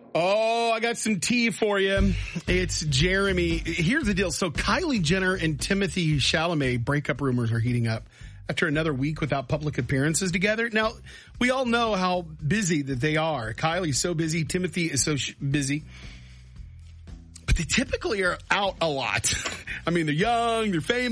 Oh, I got some tea for you. It's Jeremy. Here's the deal. So Kylie Jenner and Timothy Chalamet breakup rumors are heating up after another week without public appearances together. Now, we all know how busy that they are. Kylie's so busy. Timothy is so busy. But they typically are out a lot. I mean, they're young, they're famous.